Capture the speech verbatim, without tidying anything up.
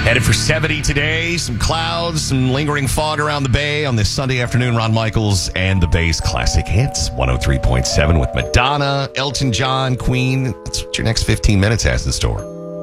Headed for seventy today. Some clouds, some lingering fog around the Bay on this Sunday afternoon. Ron Michaels and the Bay's Classic Hits. one oh three point seven with Madonna, Elton John, Queen. That's what your next fifteen minutes has in store.